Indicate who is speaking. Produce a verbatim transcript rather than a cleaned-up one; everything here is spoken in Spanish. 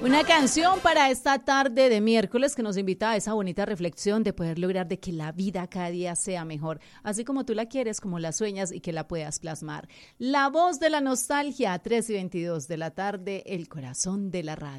Speaker 1: Una canción para esta tarde de miércoles que nos invita a esa bonita reflexión de poder lograr de que la vida cada día sea mejor, así como tú la quieres, como la sueñas y que la puedas plasmar. La voz de la nostalgia, tres y veintidós de la tarde, el corazón de la radio.